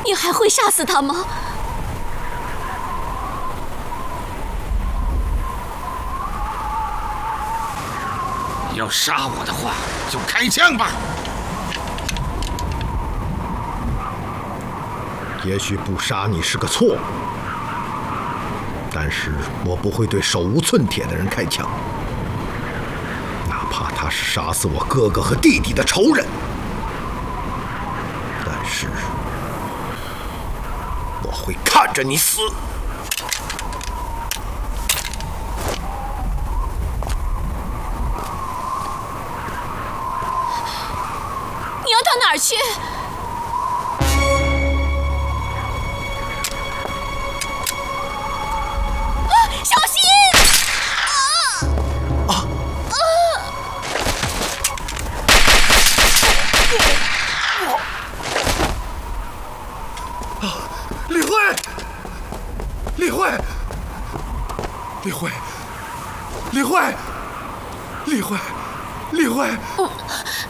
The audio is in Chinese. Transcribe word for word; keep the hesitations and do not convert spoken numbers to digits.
你还会杀死他吗？ 要杀我的话，就开枪吧。 也许不杀你是个错误，但是我不会对手无寸铁的人开枪，哪怕他是杀死我哥哥和弟弟的仇人。但是我会看着你死。 你要到哪儿去？啊！小心！啊！啊！ 啊！李慧，李慧，李慧，李慧，李慧，李慧。